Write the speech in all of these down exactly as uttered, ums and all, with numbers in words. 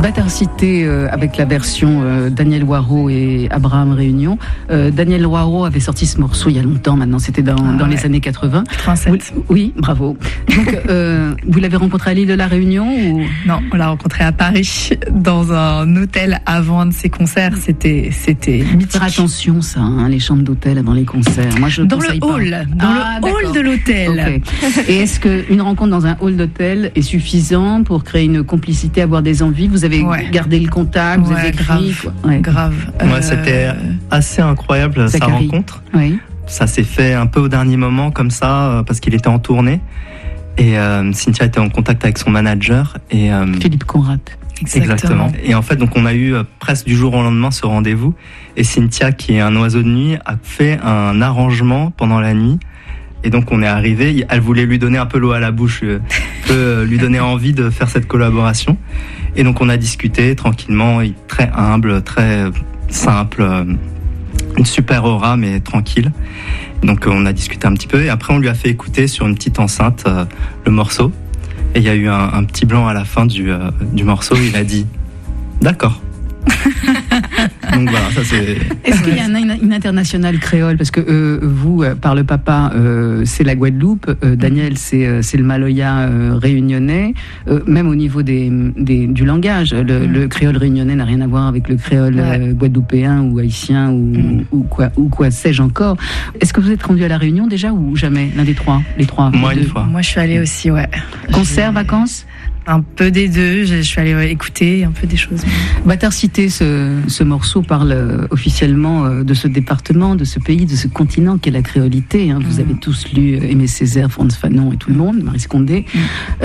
Bâtard Cité euh, avec la version euh, Daniel Waro et Abraham Réunion. Euh, Daniel Waro avait sorti ce morceau il y a longtemps maintenant, c'était dans, ah, dans ouais. les années quatre-vingts. quatre-vingt-sept. Vous, oui, bravo. Donc, euh, vous l'avez rencontré à l'île de la Réunion ou... Non, on l'a rencontré à Paris, dans un hôtel avant un de ses concerts. C'était, c'était mythique. Faire attention, ça, hein, les chambres d'hôtel avant les concerts. Moi, je dans le hall, pas. dans ah, le hall de l'hôtel. Okay. Et est-ce qu'une rencontre dans un hall d'hôtel est suffisant pour créer une complicité, avoir des envies? Vous avez ouais. gardé le contact, vous ouais, avez écrit grave, ouais. grave. Ouais, euh... c'était assez incroyable sa rencontre. Oui. Ça s'est fait un peu au dernier moment comme ça parce qu'il était en tournée et euh, Cynthia était en contact avec son manager et euh, Philippe Conrad. Exactement. Exactement. Et en fait, donc on a eu euh, presque du jour au lendemain ce rendez-vous et Cynthia, qui est un oiseau de nuit, a fait un arrangement pendant la nuit. Et donc on est arrivé, elle voulait lui donner un peu l'eau à la bouche, euh, peu, lui donner envie de faire cette collaboration. Et donc on a discuté tranquillement, très humble, très simple, une super aura mais tranquille. Donc on a discuté un petit peu et après on lui a fait écouter sur une petite enceinte euh, le morceau. Et il y a eu un, un petit blanc à la fin du, euh, du morceau, il a dit « D'accord ». Donc voilà, ça c'est. Est-ce qu'il y a une, une internationale créole? Parce que euh, vous, euh, par le papa, euh, c'est la Guadeloupe, euh, Daniel, c'est, euh, c'est le Maloya euh, réunionnais. Euh, même au niveau des, des, du langage, le, mm. le créole réunionnais n'a rien à voir avec le créole ouais. euh, guadeloupéen ou haïtien ou, mm. ou quoi, ou quoi sais-je encore. Est-ce que vous êtes rendu à la Réunion déjà ou jamais? L'un des trois, les trois. Moi les une fois. Moi je suis allée aussi, ouais. Concert, J'ai... vacances? Un peu des deux, je suis allée écouter un peu des choses. Bâtard Cité, ce, ce morceau parle euh, officiellement euh, de ce département, de ce pays, de ce continent qu'est la créolité. Hein. Vous mmh. avez tous lu euh, Aimé Césaire, Frantz Fanon et tout le monde, Maryse Condé. Mmh.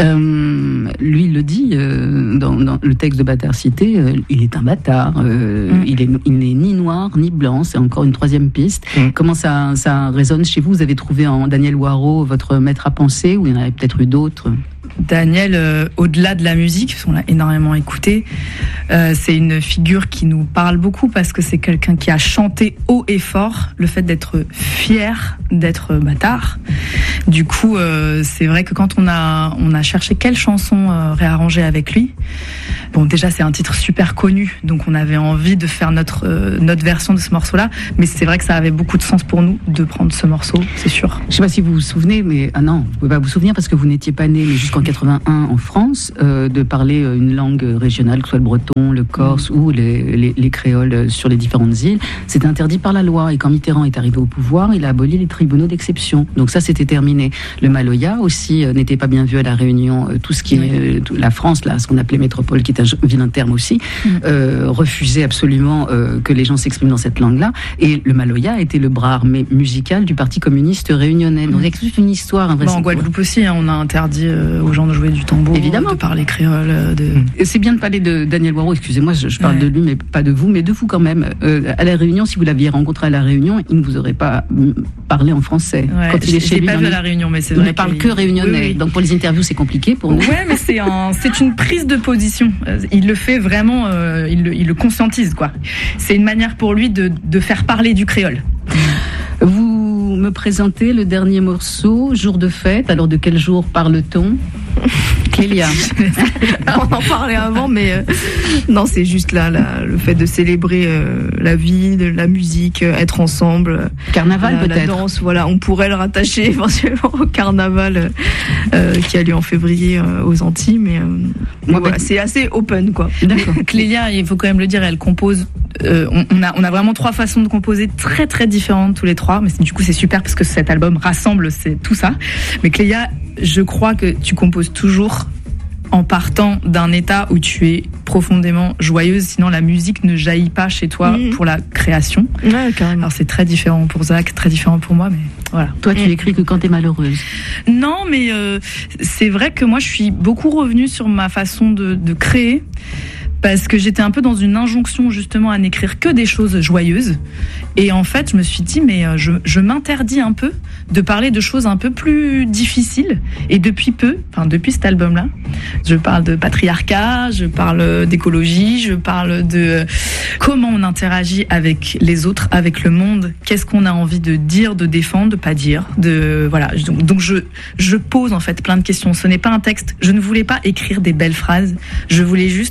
Euh, lui, il le dit euh, dans, dans le texte de Bâtard Cité, euh, il est un bâtard. Euh, mmh. Il est, il n'est ni noir ni blanc. C'est encore une troisième piste. Mmh. Comment ça, ça résonne chez vous? Vous avez trouvé en Daniel Waro votre maître à penser ou il y en avait peut-être eu d'autres? Daniel, euh, au-delà de la musique, parce qu'on l'a énormément écouté, euh, c'est une figure qui nous parle beaucoup parce que c'est quelqu'un qui a chanté haut et fort le fait d'être fier d'être bâtard. Du coup, euh, c'est vrai que quand on a, on a cherché quelle chanson euh, réarranger avec lui, bon, déjà c'est un titre super connu, donc on avait envie de faire notre, euh, notre version de ce morceau-là, mais c'est vrai que ça avait beaucoup de sens pour nous de prendre ce morceau, c'est sûr. Je sais pas si vous vous souvenez, mais ah non, vous pouvez pas vous souvenir parce que vous n'étiez pas né, mais jusqu'en quatre-vingt-un en France, euh, de parler une langue régionale, que ce soit le breton, le corse mmh. ou les, les, les créoles sur les différentes îles, c'était interdit par la loi. Et quand Mitterrand est arrivé au pouvoir, il a aboli les tribunaux d'exception. Donc ça, c'était terminé. Le Maloya aussi euh, n'était pas bien vu à la Réunion. Euh, tout ce qui oui. est euh, tout, la France, là, ce qu'on appelait métropole, qui est un vilain terme aussi, mmh. euh, refusait absolument euh, que les gens s'expriment dans cette langue-là. Et le Maloya était le bras armé musical du Parti communiste réunionnais. Donc, mmh. c'est toute une histoire. Bon, en Guadeloupe aussi, hein, on a interdit euh, aux gens de jouer du tambour, évidemment, de parler créole. De... C'est bien de parler de Daniel Waro, excusez-moi, je, je parle ouais. de lui, mais pas de vous, mais de vous quand même. Euh, à la Réunion, si vous l'aviez rencontré à la Réunion, il ne vous aurait pas parlé en français. Ouais, quand il est chez lui, pas vu à la Réunion, mais c'est vrai. Il ne parle que réunionnais. Oui, oui. Donc pour les interviews, c'est compliqué pour nous. Ouais, mais c'est, un, c'est une prise de position. Il le fait vraiment, euh, il, le, il le conscientise, quoi. C'est une manière pour lui de, de faire parler du créole. Vous me présentez le dernier morceau, Jour de fête. Alors de quel jour parle-t-on? Clélia. On en parlait avant, mais euh, non, c'est juste là, là le fait de célébrer euh, la vie, de la musique, euh, être ensemble. Carnaval la, peut-être. La danse, voilà, on pourrait le rattacher éventuellement au carnaval euh, qui a lieu en février euh, aux Antilles, mais, euh, mais Moi, voilà, ben... c'est assez open, quoi. D'accord. Clélia, il faut quand même le dire, elle compose. Euh, on, on a, on a vraiment trois façons de composer très très différentes tous les trois, mais du coup c'est super parce que cet album rassemble c'est tout ça. Mais Clélia, je crois que tu composes toujours en partant d'un état où tu es profondément joyeuse, sinon la musique ne jaillit pas chez toi mmh. pour la création. Ouais, carrément. Alors c'est très différent pour Zach, très différent pour moi, mais voilà. Toi, tu mmh. écris que quand t'es malheureuse. Non, mais euh, c'est vrai que moi je suis beaucoup revenue sur ma façon de, de créer. Parce que j'étais un peu dans une injonction justement à n'écrire que des choses joyeuses. Et en fait, je me suis dit, mais je, je m'interdis un peu de parler de choses un peu plus difficiles. Et depuis peu, enfin depuis cet album-là, je parle de patriarcat, je parle d'écologie, je parle de comment on interagit avec les autres, avec le monde, qu'est-ce qu'on a envie de dire, de défendre, de pas dire. De, voilà. Donc, donc je, je pose en fait plein de questions. Ce n'est pas un texte, je ne voulais pas écrire des belles phrases, je voulais juste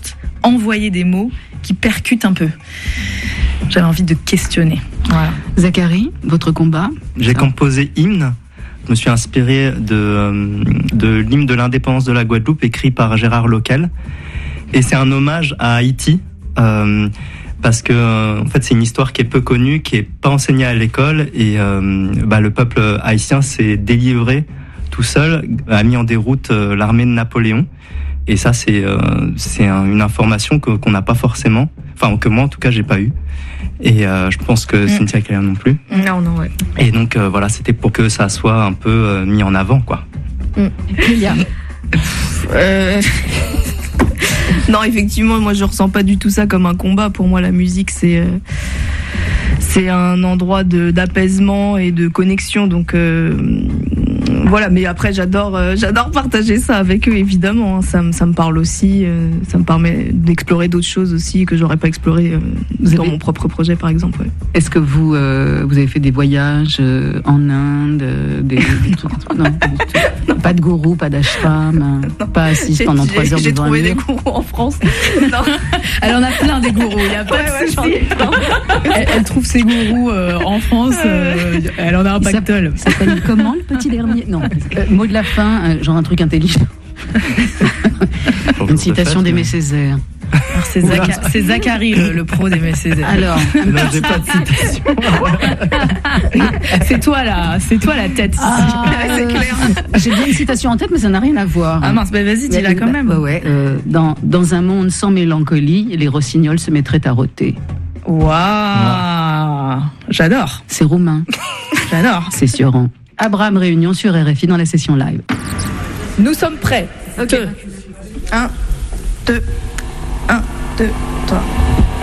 envoyer des mots qui percutent un peu. J'avais envie de questionner. Voilà. Zachary, votre combat? J'ai ça. composé Hymne. Je me suis inspiré de, de l'hymne de l'indépendance de la Guadeloupe, écrit par Gérard Local. Et c'est un hommage à Haïti, euh, parce que en fait c'est une histoire qui est peu connue, qui est pas enseignée à l'école, et euh, bah, le peuple haïtien s'est délivré tout seul, a mis en déroute euh, l'armée de Napoléon. Et ça c'est euh, c'est un, une information que, qu'on n'a pas forcément, enfin que moi en tout cas j'ai pas eu. Et euh, je pense que mmh. Cynthia Callian non plus. Non, non, ouais. Et donc euh, voilà, c'était pour que ça soit un peu euh, mis en avant, quoi. Mmh. euh... Non, effectivement, moi je ressens pas du tout ça comme un combat. Pour moi, la musique, c'est euh, c'est un endroit de d'apaisement et de connexion. Donc euh, voilà. Mais après, j'adore euh, j'adore partager ça avec eux, évidemment. Hein. Ça me ça me parle aussi. Euh, ça me permet d'explorer d'autres choses aussi que j'aurais pas exploré euh, dans avez... mon propre projet, par exemple. Ouais. Est-ce que vous euh, vous avez fait des voyages euh, en Inde, euh, des, des trucs non, non, pas de gourou, pas d'ashram, euh, pas assise j'ai, pendant trois heures j'ai devant trouvé un mur. Des gourous en France. Non. Elle en a plein des gourous. Il y a pas ouais, de ouais, elle, elle trouve ses gourous euh, en France. Euh, elle en a un pactole. Ça s'appelle comment le petit dernier? Non. Euh, mot de la fin, euh, genre un truc intelligent. Une citation d'Aimé Césaire. Alors c'est, Zacha- c'est Zachary, le, le pro d'Aimé Césaire. Alors, non, j'ai pas de citation. c'est toi là, c'est toi la tête. Ah, c'est clair. J'ai bien une citation en tête, mais ça n'a rien à voir. Ah mince, bah vas-y, dis-la quand même. Bah ouais. Euh, dans dans un monde sans mélancolie, les rossignols se mettraient à rôter. Waouh, wow. J'adore. C'est roumain. J'adore. C'est Sioran. Abraham Réunion sur R F I dans la session live. Nous sommes prêts. Ok. Un, deux, un, deux, trois.